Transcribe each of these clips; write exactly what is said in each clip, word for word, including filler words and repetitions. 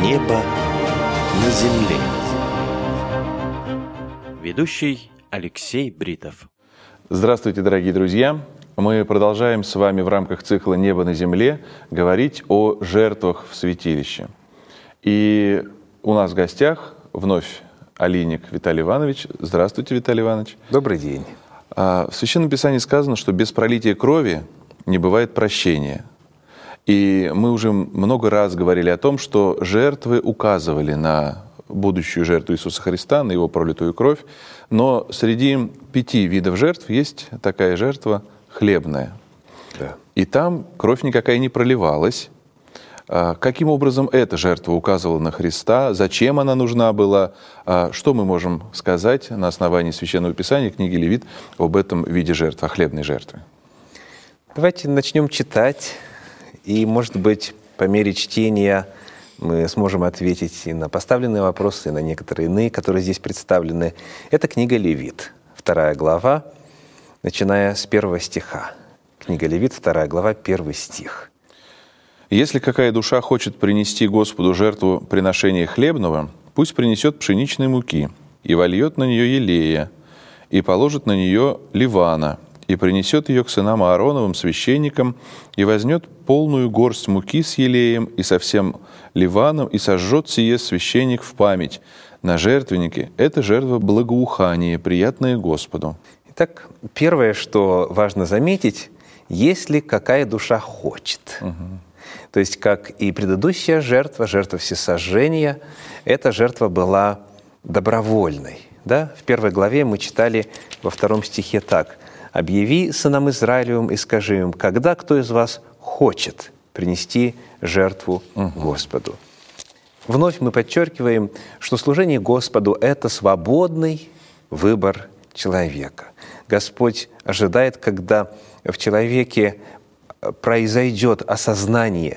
Небо на земле. Ведущий Алексей Бритов. Здравствуйте, дорогие друзья! Мы продолжаем с вами в рамках цикла «Небо на земле» говорить о жертвах в святилище. И у нас в гостях вновь Алиник Виталий Иванович. Здравствуйте, Виталий Иванович. Добрый день. В Священном Писании сказано, что без пролития крови не бывает прощения. И мы уже много раз говорили о том, что жертвы указывали на будущую жертву Иисуса Христа, на Его пролитую кровь. Но среди пяти видов жертв есть такая жертва хлебная. Да. И там кровь никакая не проливалась. Каким образом эта жертва указывала на Христа? Зачем она нужна была? Что мы можем сказать на основании Священного Писания, книги Левит, об этом виде жертвы, о хлебной жертве? Давайте начнем читать. И, может быть, по мере чтения мы сможем ответить и на поставленные вопросы, и на некоторые иные, которые здесь представлены. Это книга Левит, вторая глава, начиная с первого стиха. Книга Левит, вторая глава, первый стих. «Если какая душа хочет принести Господу жертву приношения хлебного, пусть принесет пшеничной муки, и вольет на нее елея, и положит на нее ливана, и принесет ее к сынам Аароновым, священникам, и возьмет полную горсть муки с елеем и со всем ливаном, и сожжет сие священник в память на жертвеннике. Это жертва благоухания, приятное Господу». Итак, первое, что важно заметить, если какая душа хочет. Угу. То есть, как и предыдущая жертва, жертва всесожжения, эта жертва была добровольной. Да? В первой главе мы читали во втором стихе так: «Объяви сынам Израилевым и скажи им, когда кто из вас хочет принести жертву угу. Господу». Вновь мы подчеркиваем, что служение Господу – это свободный выбор человека. Господь ожидает, когда в человеке произойдет осознание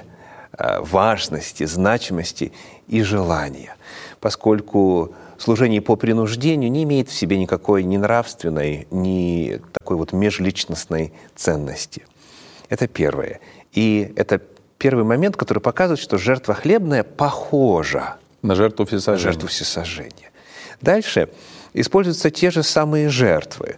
важности, значимости и желания, поскольку служение по принуждению не имеет в себе никакой ни нравственной, ни такой вот межличностной ценности. Это первое. И это первый момент, который показывает, что жертва хлебная похожа на жертву всесожжения. На жертву всесожжения. Дальше используются те же самые жертвы.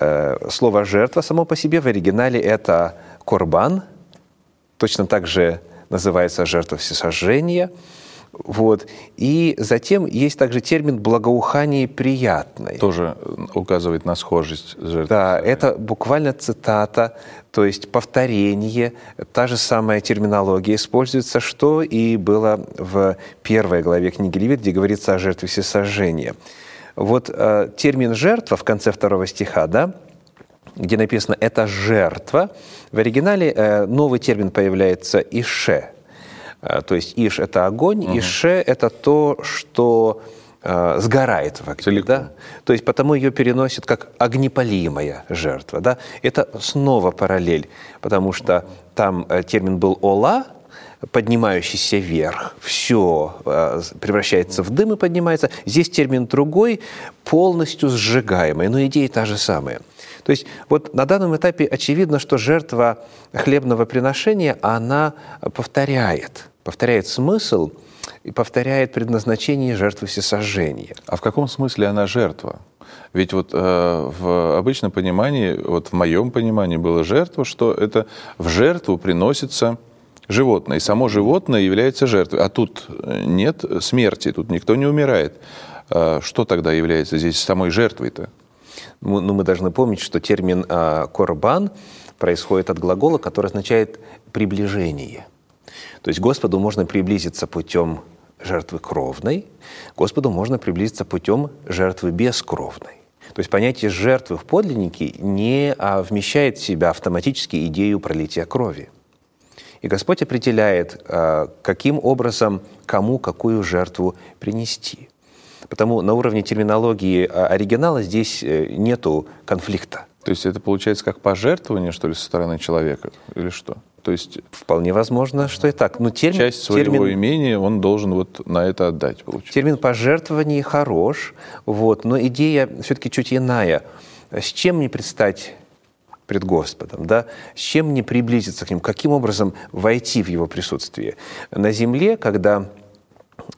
Слово «жертва» само по себе в оригинале – это «корбан», точно так же называется жертва всесожжения. Вот. И затем есть также термин «благоухание приятное». Тоже указывает на схожесть с жертвой. Да, это буквально цитата, то есть повторение, та же самая терминология используется, что и было в первой главе книги Левит, где говорится о жертве всесожжения. Вот э, термин «жертва» в конце второго стиха, да, где написано «это жертва», в оригинале э, новый термин появляется «ише». Э, то есть «иш» — это огонь, угу. «ише» — это то, что э, сгорает в огне. Да? То есть потому ее переносят как огнепалимая жертва. Да? Это снова параллель, потому что там э, термин был «ола», поднимающийся вверх, все э, превращается в дым и поднимается. Здесь термин другой, полностью сжигаемый, но идея та же самая. То есть вот на данном этапе очевидно, что жертва хлебного приношения, она повторяет, повторяет смысл и повторяет предназначение жертвы всесожжения. А в каком смысле она жертва? Ведь вот э, в обычном понимании, вот в моем понимании было жертва, что это в жертву приносится животное, и само животное является жертвой. А тут нет смерти, тут никто не умирает. Что тогда является здесь самой жертвой-то? Ну, мы должны помнить, что термин «корбан» происходит от глагола, который означает «приближение». То есть Господу можно приблизиться путем жертвы кровной, Господу можно приблизиться путем жертвы бескровной. То есть понятие жертвы в подлиннике не вмещает в себя автоматически идею пролития крови. И Господь определяет, каким образом, кому какую жертву принести. Потому на уровне терминологии оригинала здесь нету конфликта. То есть это получается как пожертвование, что ли, со стороны человека? Или что? То есть вполне возможно, что и так. Но термин, часть своего термин, имения он должен вот на это отдать, получается. Термин пожертвование хорош, вот, но идея все-таки чуть иная. С чем мне предстать пред Господом, да? С чем мне приблизиться к Нему? Каким образом войти в Его присутствие? На земле, когда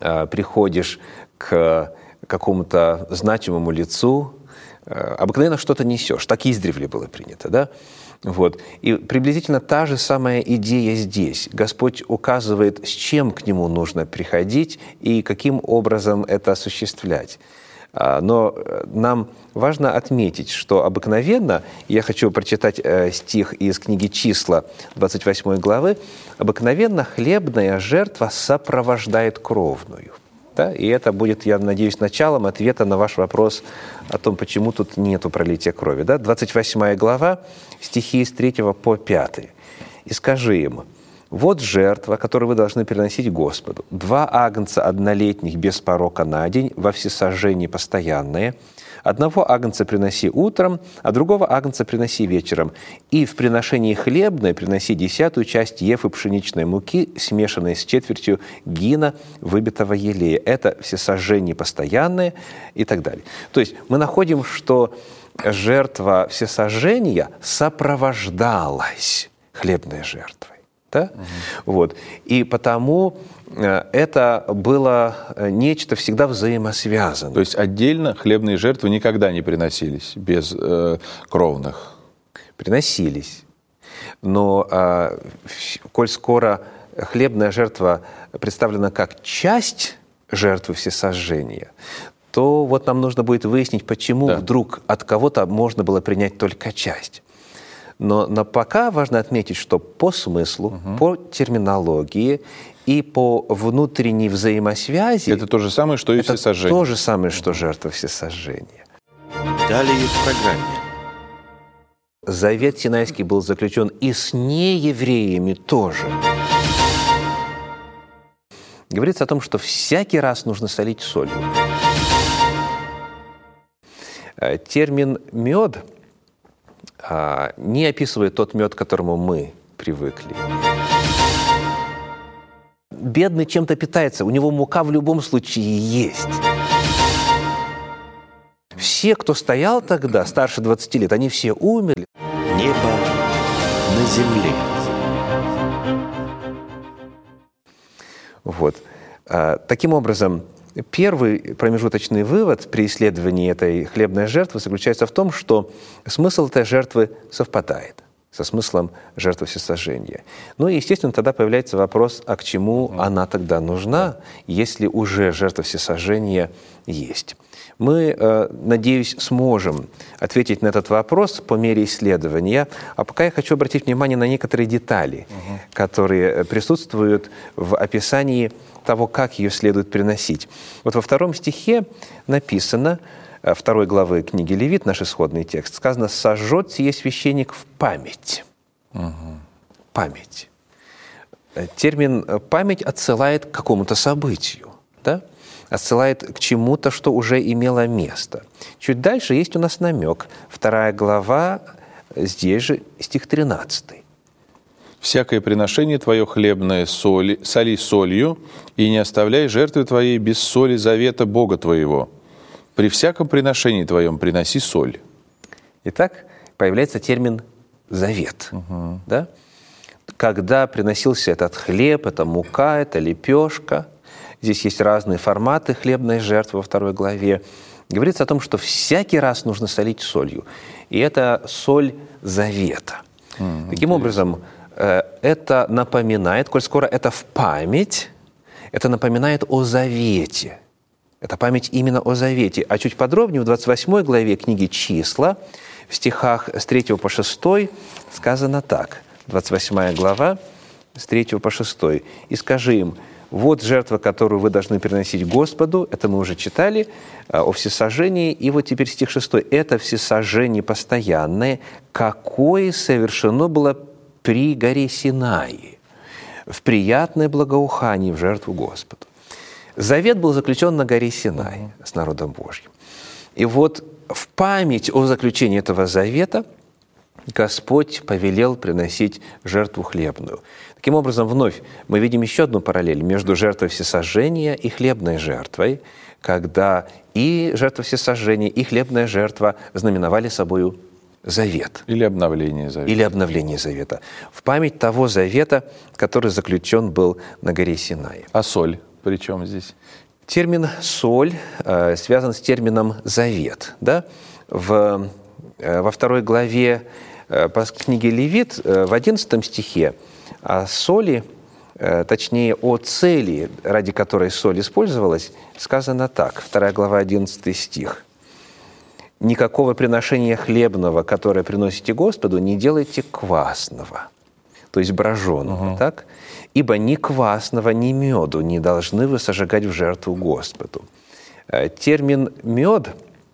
приходишь к какому-то значимому лицу, обыкновенно что-то несешь. Так издревле было принято, да? Вот. И приблизительно та же самая идея здесь. Господь указывает, с чем к Нему нужно приходить и каким образом это осуществлять. Но нам важно отметить, что обыкновенно, я хочу прочитать стих из книги «Числа» двадцать восьмой главы, обыкновенно хлебная жертва сопровождает кровную. Да? И это будет, я надеюсь, началом ответа на ваш вопрос о том, почему тут нету пролития крови. Да? двадцать восьмая глава, стихи с третьего по пятый. «И скажи им: вот жертва, которую вы должны приносить Господу. Два агнца однолетних без порока на день, во всесожжении постоянное. Одного агнца приноси утром, а другого агнца приноси вечером. И в приношении хлебное приноси десятую часть ефы пшеничной муки, смешанной с четвертью гина выбитого елея. Это всесожжение постоянное» и так далее. То есть мы находим, что жертва всесожжения сопровождалась хлебной жертвой. Да? Угу. Вот. И потому это было нечто всегда взаимосвязанное. То есть отдельно хлебные жертвы никогда не приносились без э, кровных? Приносились. Но э, коль скоро хлебная жертва представлена как часть жертвы всесожжения, то вот нам нужно будет выяснить, почему да. вдруг от кого-то можно было принять только часть. Но, но пока важно отметить, что по смыслу, угу. по терминологии и по внутренней взаимосвязи... Это то же самое, что и всесожжение. Это то же самое, что жертва всесожжения. Далее в программе. Завет Синайский был заключен и с неевреями тоже. Говорится о том, что всякий раз нужно солить солью. Термин «мед» не описывает тот мед, к которому мы привыкли. Бедный чем-то питается, у него мука в любом случае есть. Все, кто стоял тогда, старше двадцати лет, они все умерли. Небо на земле. Вот. Таким образом, первый промежуточный вывод при исследовании этой хлебной жертвы заключается в том, что смысл этой жертвы совпадает со смыслом жертвы всесожжения. Ну и, естественно, тогда появляется вопрос, а к чему mm. она тогда нужна, если уже жертва всесожжения есть. Мы, надеюсь, сможем ответить на этот вопрос по мере исследования. А пока я хочу обратить внимание на некоторые детали, mm-hmm. которые присутствуют в описании того, как ее следует приносить. Вот во втором стихе написано, второй главы книги Левит, наш исходный текст, сказано: «Сожжет сие священник в память». Угу. Память. Термин «память» отсылает к какому-то событию, да? Отсылает к чему-то, что уже имело место. Чуть дальше есть у нас намек. Вторая глава, здесь же стих тринадцатый. «Всякое приношение твое хлебное соли, соли солью, и не оставляй жертвы твоей без соли завета Бога твоего. При всяком приношении твоем приноси соль». Итак, появляется термин «завет». Угу. Да? Когда приносился этот хлеб, это мука, это лепешка, здесь есть разные форматы хлебной жертвы во второй главе, говорится о том, что всякий раз нужно солить солью. И это соль завета. Mm, Таким интересно. образом, это напоминает, коль скоро это в память, это напоминает о завете. Это память именно о завете. А чуть подробнее в двадцать восьмой главе книги «Числа», в стихах с третьего по шестой сказано так. двадцать восьмая глава, с третьего по шестой. «И скажи им: вот жертва, которую вы должны приносить Господу», это мы уже читали, о всесожжении, и вот теперь стих шестой. «Это всесожжение постоянное, какое совершено было при горе Синai, в приятное благоухание в жертву Господу». Завет был заключен на горе Синай с народом Божьим. И вот в память о заключении этого завета Господь повелел приносить жертву хлебную. Таким образом, вновь мы видим еще одну параллель между жертвой всесожжения и хлебной жертвой, когда и жертва всесожжения, и хлебная жертва знаменовали собою завет. Или обновление завета. Или обновление завета. В память того завета, который заключен был на горе Синай. А соль? при чем здесь? Термин «соль» э, связан с термином «завет». Да? В, э, во второй главе э, по книге Левит э, в одиннадцатом стихе о соли, э, точнее о цели, ради которой соль использовалась, сказано так. Вторая глава, одиннадцатый стих. «Никакого приношения хлебного, которое приносите Господу, не делайте квасного». То есть броженого, угу. так? «Ибо ни квасного, ни меду не должны вы сожигать в жертву Господу». Термин «мед»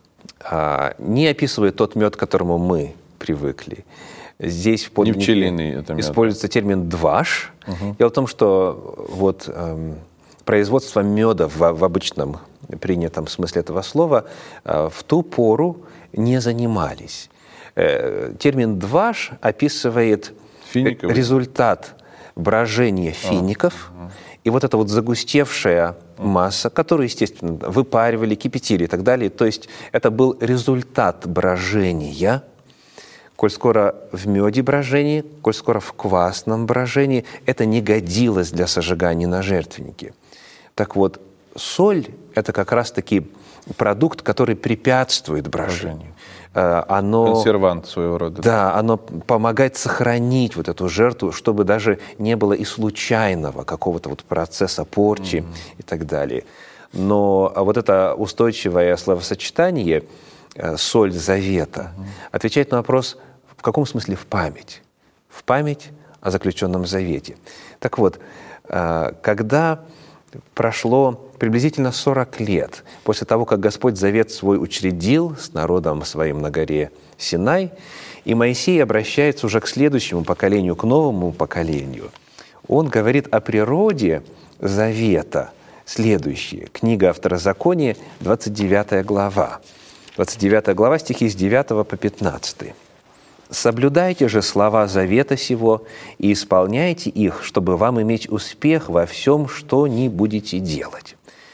не описывает тот мед, к которому мы привыкли. Здесь в подлиннике используется термин «дваш». Угу. Дело в том, что вот, эм, производство меда в, в обычном принятом смысле этого слова э, в ту пору не занимались. Э, термин «дваш» описывает Финиковый. результат брожения фиников, а, угу. и вот эта вот загустевшая масса, которую, естественно, выпаривали, кипятили и так далее. То есть это был результат брожения. Коль скоро в меде брожение, коль скоро в квасном брожении, это не годилось для сожигания на жертвеннике. Так вот, соль – это как раз-таки продукт, который препятствует брожению. Оно, консервант своего рода. Да, оно помогает сохранить вот эту жертву, чтобы даже не было и случайного какого-то вот процесса порчи mm-hmm. и так далее. Но вот это устойчивое словосочетание «соль завета» mm-hmm. отвечает на вопрос, в каком смысле в память? В память о заключенном завете. Так вот, когда прошло приблизительно сорок лет после того, как Господь завет свой учредил с народом своим на горе Синай, и Моисей обращается уже к следующему поколению, к новому поколению. Он говорит о природе завета. Следующее. Книга Второзакония, двадцать девятая глава. двадцать девятая глава, стихи с девятого по пятнадцатый. «Соблюдайте же слова завета сего и исполняйте их, чтобы вам иметь успех во всем, что ни будете делать.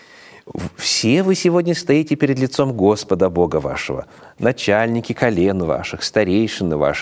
Все вы сегодня стоите перед лицом Господа Бога вашего, начальники колен ваших, старейшины ваши,